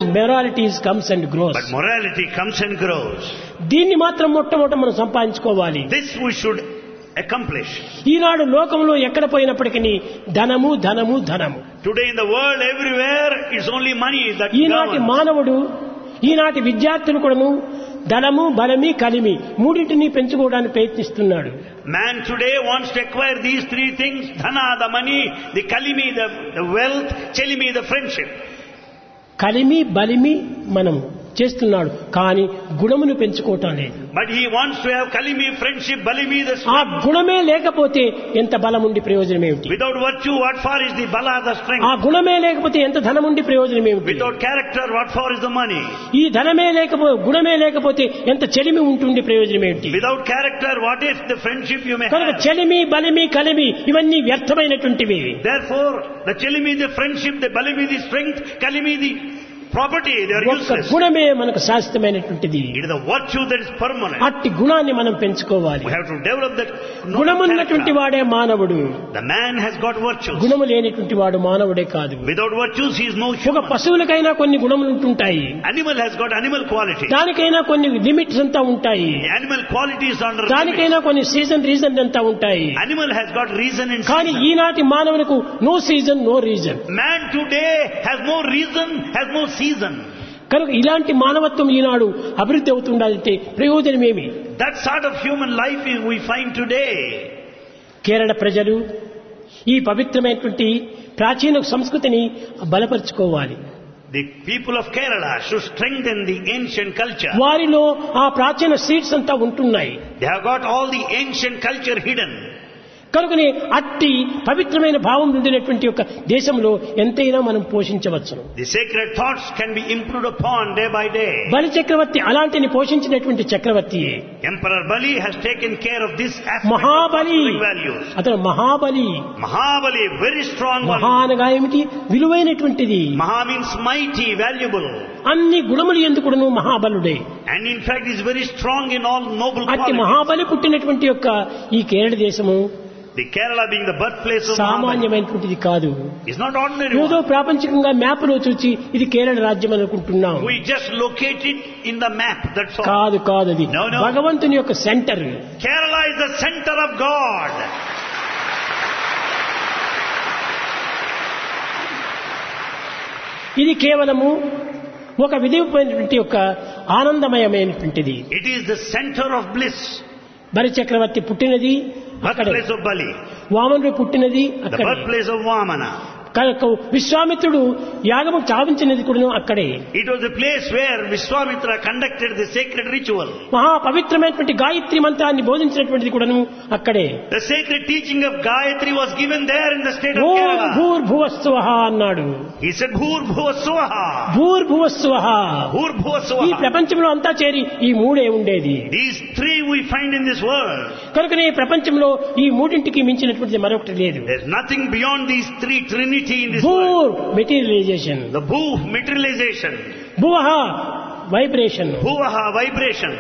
moralities comes and grows. But morality comes and grows. దీన్ని మాత్రం మొట్టమొదట మనం సంపాదించుకోవాలి. This we should accomplish. ఈనాడు లోకంలో ఎక్కడ పోయినప్పటికీ ధనము ధనము ధనము. Today in the world everywhere is only money that ఈనాటి governs. మానవుడు, ఈనాటి విద్యార్థులు కూడాను ధనము బలమి కలిమి మూడింటిని పెంచుకోవడానికి ప్రయత్నిస్తున్నాడు. Man today wants to acquire these three things: dhana, the money, the kalimi, the wealth, chelimi, the friendship. కలిమి బలిమి మనం చేస్తున్నాడు, కానీ గుణమును పెంచుకోవటం లేదు. But he wants to have kalimi, friendship, balimi, the ఆ strength. గుణమే లేకపోతే ఎంత బలం ఉండి ప్రయోజనం ఏమిటి? Without virtue, what for is the bala, the strength? ఆ గుణమే లేకపోతే ఎంత ధనం ఉండి ప్రయోజనం ఏమిటి? Without character, what for is the money? ఈ ధనమే లేకపోతే గుణమే లేకపోతే ఎంత చెలిమి ఉంటుంది ప్రయోజనం ఏమిటి? Without character, what is the friendship you may కనుక have? చెలిమి బలిమి కలిమి ఇవన్నీ వ్యర్థమైనటువంటివి. Therefore, the chelimi, the friendship, the balimi, the strength, kalimi, the property, they are ఒక్క useless. గుణమే మనకు శాశ్వతమైనటువంటిది. It is the virtue that is permanent. అట్టి గుణాన్ని మనం పెంచుకోవాలి. We have to develop that గుణమున్నటువంటి character. వాడే మానవుడు. The man has got virtues. గుణము లేనటువంటి వాడు మానవుడే కాదు. Without virtues, he is no ఒక human. పశువులకైనా కొన్ని గుణములు ఉంటుంటాయి, Animal has got animal qualities. దానికైనా కొన్ని లిమిట్స్ అంతా ఉంటాయి, The animal qualities are under limit. దానికైనా కొన్ని రీజన్ అంతా ఉంటాయి. Animal has got reason and కానీ season. ఈనాటి మానవులకు no season no reason. Man today has no reason, has no season. కనుక ఇలాంటి మానవత్వం ఈనాడు అభివృద్ధి అవుతుండాలంటే ప్రయోజనమేమి? That sort of human life is we find today. Kerala ప్రజలు ఈ పవిత్రమైనటువంటి ప్రాచీన సంస్కృతిని బలపరుచుకోవాలి. The people of Kerala should strengthen the ancient culture. వారిలో ఆ ప్రాచీన సీడ్స్ అంతా ఉంటున్నాయి. They have got all the ancient culture hidden. కనుకనే అట్టి పవిత్రమైన భావం ఉండినటువంటి ఒక దేశంలో ఎంతైనా మనం పోషించవచ్చును. The sacred thoughts can be improved upon day by day. బలి చక్రవర్తి అలాంటిని పోషించినటువంటి చక్రవర్తి. Emperor Bali has taken care of this aspect Mahabali, of values. అతను Mahabali. Mahabali, very strong one. మహా అనగా ఏమిటి? విలువైనటువంటిది. Maha means mighty, valuable. అన్ని గుణములు ఎందుకును మహాబలుడే. And in fact is very strong in all noble అట్టి qualities. Mahabali పుట్టినటువంటి యొక్క ఈ కేరళ దేశము The Kerala being the birthplace of Mahabali సామాన్యమైనటువంటిది కాదు. is not ordinary ఏదో one. ప్రాపంచికంగా మ్యాప్లో చూసి ఇది కేరళ రాజ్యం అనుకుంటున్నాం. We just locate it in the map, that's all. కాదు కాదు, అది No, no. భగవంతుని యొక్క centre. Kerala is the center of God. ఇది కేవలము ఒక విధిమైనటువంటి యొక్క ఆనందమయమైనటువంటిది. It is the center of bliss. బలి చక్రవర్తి పుట్టినది అక్కడే, Birthplace of Bali. వామనుడు పుట్టినది The అక్కడే, birthplace of Vamana. విశ్వామిత్రుడు యాగము చావించినది కూడా అక్కడే. It was the place where Vishwamitra conducted the sacred ritual. మహా పవిత్రమైనటువంటి గాయత్రి మంత్రాన్ని బోధించినటువంటిది కూడాను అక్కడే. The sacred teaching of Gayatri was given there in the state of Om Kerala. భూర్భువస్సువః అన్నాడు. He said, Bhur Bhuva Swaha. భూర్భువస్సువః. Bhur Bhuva ఈ Swaha. ప్రపంచంలో అంతా చేరి ఈ మూడే ఉండేది. These three we find in this world. కనుకనే ప్రపంచంలో ఈ మూడింటికి మించినటువంటిది మరొకటి లేదు. There's nothing beyond these three trinity in this world. భూర్ materialisation, The Bhu, materialization. భువః vibration, Bhuvaha, vibration.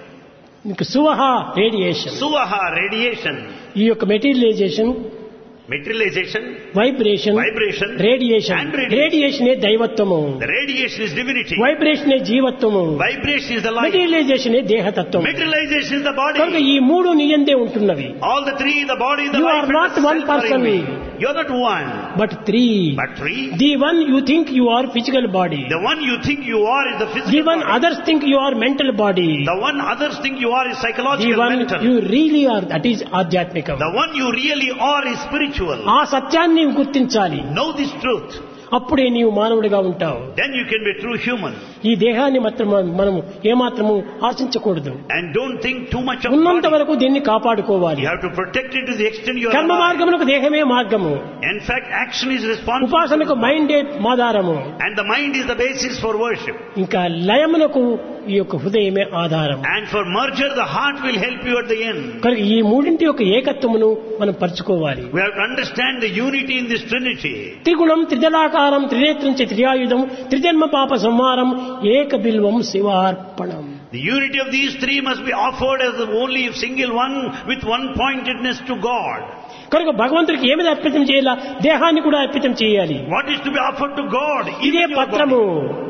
ఇంకా సువః రేడియేషన్. Suvaha, radiation. ఈ యొక్క materialisation, Materialization, vibration, vibration, radiation. and radiation. రేడియేషనే దైవత్వము, The radiation is divinity. వైబ్రేషనే జీవత్వము, Vibration is the light. మెటీరియలైజేషనే దేహతత్వం. Materialization is the కనుక body. ఈ మూడు నీయందే ఉంటున్నవి. All the three, the body, the You life, are and not the one self are in person. me. You're not one, but three. but three. The one you think you are physical body, The one you think you are is the the physical one body. Others think you are mental body, The one others think you are is the psychological, one mental. You really are that is ఆధ్యాత్మికం. The one you really are is spiritual. ఆ సత్యాన్ని గుర్తించాలి. Know this truth. అప్పుడే నీవు మానవుడిగా ఉంటావు. Then you can be true human. ఈ దేహాన్ని మాత్రం మనము ఏమాత్రము ఆశించకూడదు. And don't think too much of ఉన్నంత body. వరకు దీన్ని కాపాడుకోవాలి. You have to protect it to the extent you are కర్మ alive. మార్గములకు దేహమే మార్గము, In fact, action is responsible. ఉపాసనకు మైండే ఆధారము, And the mind is the basis for worship. ఇంకా లయమునకు ఈ యొక్క హృదయమే ఆధారం. And for merger, the heart will help you at the end. కనుక ఈ మూడింటి యొక్క ఏకత్వమును మనం పరుచుకోవాలి. We have to understand the unity in this Trinity. త్రిగుణం త్రిదళాకారం త్రినేత్రం చ త్రియాయుధం త్రిజన్మ పాప సంహారం ఏక Bilvam శివార్పణం. The unity of these three must be offered as the only single one with one pointedness to God. కనుక భగవంతుడికి ఏమి అర్పితం చేయాలా? దేహాన్ని కూడా అర్పితం చేయాలి. What is to be offered to God? ఇదే Even your పత్రము. body.